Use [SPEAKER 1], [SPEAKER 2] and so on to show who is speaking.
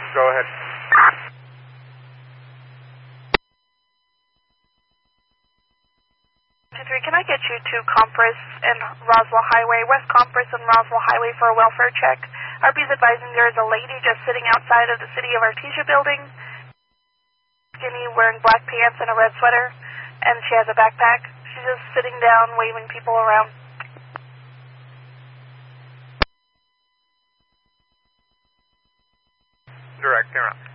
[SPEAKER 1] Go ahead.
[SPEAKER 2] Can I get you to Compress and Roswell Highway, West Compress and Roswell Highway for a welfare check? RP's advising there is a lady just sitting outside of the City of Artesia building, skinny, wearing black pants and a red sweater, and she has a backpack. She's just sitting down, waving people around.
[SPEAKER 1] Direct, turn around.